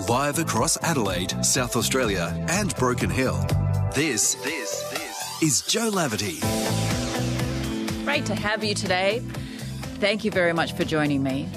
Live across Adelaide, South Australia and Broken Hill. This is Joe Laverty. Great to have you today. Thank you very much for joining me.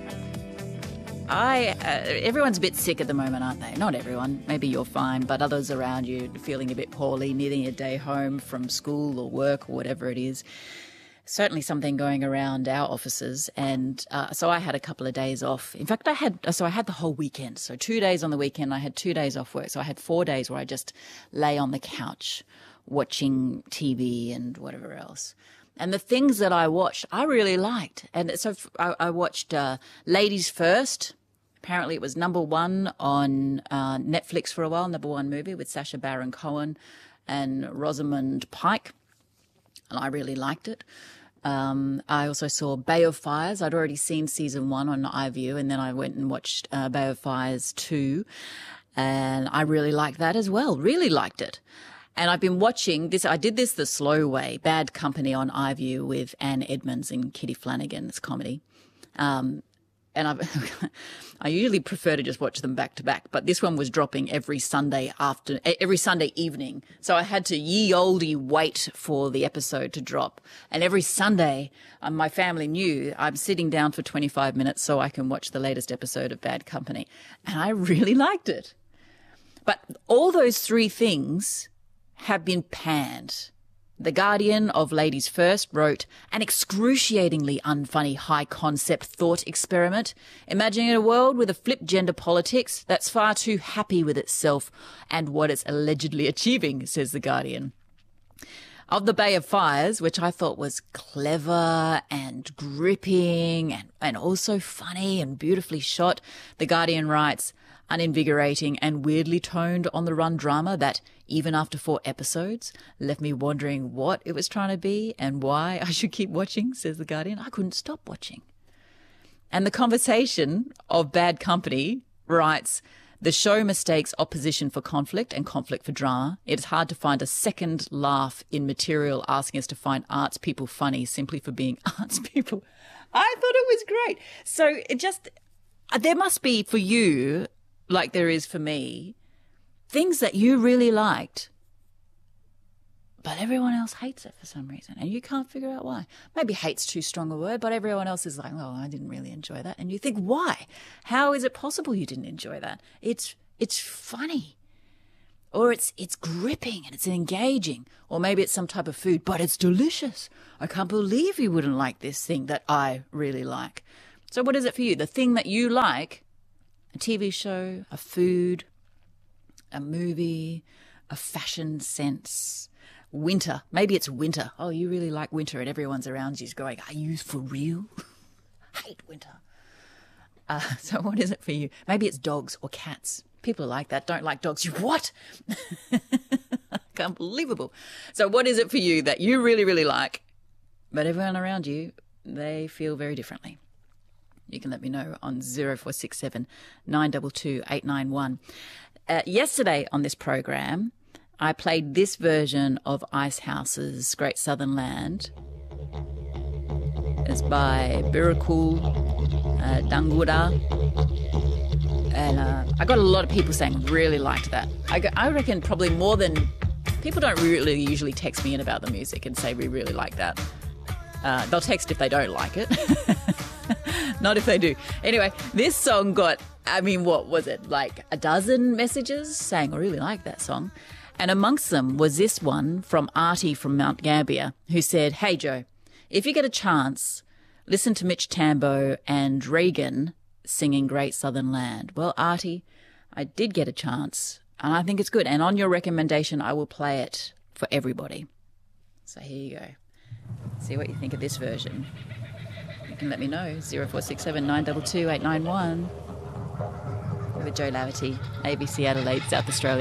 Everyone's a bit sick at the moment, aren't they? Not everyone. Maybe you're fine, but others around you feeling a bit poorly, needing a day home from school or work or whatever it is. Certainly something going around our offices. And so I had a couple of days off. In fact, I had the whole weekend. So 2 days on the weekend, I had 2 days off work. So I had 4 days where I just lay on the couch watching TV and whatever else. And the things that I watched, I really liked. And so I watched Ladies First. Apparently it was number one on Netflix for a while, number one movie with Sacha Baron Cohen and Rosamund Pike. And I really liked it. I also saw Bay of Fires. I'd already seen season 1 on iView, and then I went and watched Bay of Fires 2. And I really liked that as well. Really liked it. And I've been watching this. I did this the slow way, Bad Company on iView with Anne Edmonds and Kitty Flanagan. It's comedy. And I usually prefer to just watch them back to back, but this one was dropping every Sunday evening. So I had to ye olde wait for the episode to drop. And every Sunday, my family knew I'm sitting down for 25 minutes so I can watch the latest episode of Bad Company. And I really liked it. But all those three things have been panned. The Guardian of Ladies First wrote, an excruciatingly unfunny high-concept thought experiment, imagining a world with a flipped gender politics that's far too happy with itself and what it's allegedly achieving, says The Guardian. Of the Bay of Fires, which I thought was clever and gripping and also funny and beautifully shot, The Guardian writes, uninvigorating and weirdly toned on-the-run drama that, even after 4 episodes, left me wondering what it was trying to be and why I should keep watching, says The Guardian. I couldn't stop watching. And The Conversation of Bad Company writes, the show mistakes opposition for conflict and conflict for drama. It is hard to find a second laugh in material asking us to find arts people funny simply for being arts people. I thought it was great. So there must be for you, like there is for me, things that you really liked, but everyone else hates it for some reason, and you can't figure out why. Maybe hate's too strong a word, but everyone else is like, oh, I didn't really enjoy that. And you think, why? How is it possible you didn't enjoy that? It's funny, or it's gripping and it's engaging, or maybe it's some type of food, but it's delicious. I can't believe you wouldn't like this thing that I really like. So what is it for you? The thing that you like, a TV show, a food, a movie, a fashion sense, winter. Maybe it's winter. Oh, you really like winter and everyone's around you's going, are you for real? Hate winter. So what is it for you? Maybe it's dogs or cats. People like that. Don't like dogs. You what? Unbelievable. So what is it for you that you really, really like, but everyone around you, they feel very differently? You can let me know on 0467 922 891. Yesterday on this program, I played this version of Icehouse's Great Southern Land. It's by Birakul Dangura. And I got a lot of people saying really liked that. I reckon probably more than... People don't really usually text me in about the music and say we really like that. They'll text if they don't like it. Not if they do. Anyway, this song got, what was it, like a dozen messages saying I really like that song. And amongst them was this one from Artie from Mount Gambier, who said, hey, Joe, if you get a chance, listen to Mitch Tambo and Regan singing Great Southern Land. Well, Artie, I did get a chance, and I think it's good. And on your recommendation, I will play it for everybody. So here you go. See what you think of this version. You can let me know, 0467 922 891. With Joe Laverty, ABC Adelaide, South Australia.